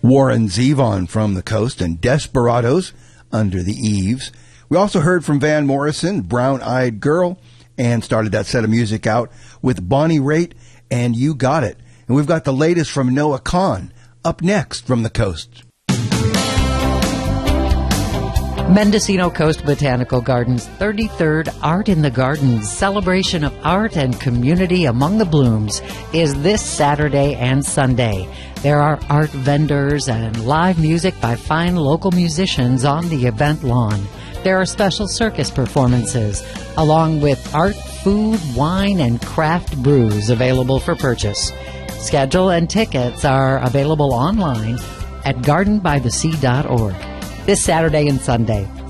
Warren Zevon from the Coast and Desperados, Under the Eaves. We also heard from Van Morrison, Brown Eyed Girl, and started that set of music out with Bonnie Raitt and You Got It. And we've got the latest from Noah Kahan up next from the Coast. Mendocino Coast Botanical Gardens' 33rd Art in the Gardens celebration of art and community among the blooms is this Saturday and Sunday. There are art vendors and live music by fine local musicians on the event lawn. There are special circus performances, along with art, food, wine, and craft brews available for purchase. Schedule and tickets are available online at gardenbythesea.org. This Saturday and Sunday,